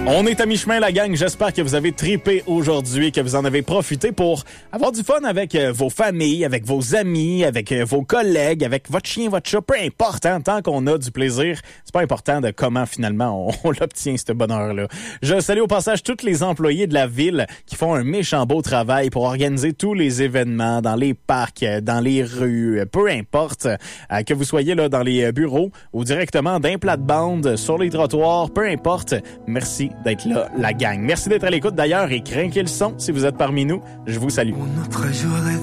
On est à mi-chemin, la gang. J'espère que vous avez trippé aujourd'hui, que vous en avez profité pour avoir du fun avec vos familles, avec vos amis, avec vos collègues, avec votre chien, votre chat, peu importe. Hein, tant qu'on a du plaisir, c'est pas important de comment finalement on l'obtient, ce bonheur-là. Je salue au passage tous les employés de la ville qui font un méchant beau travail pour organiser tous les événements dans les parcs, dans les rues, peu importe, que vous soyez là dans les bureaux ou directement d'un plate-bande, sur les trottoirs, peu importe. Merci d'être là, la gang. Merci d'être à l'écoute d'ailleurs et craquez le son si vous êtes parmi nous. Je vous salue.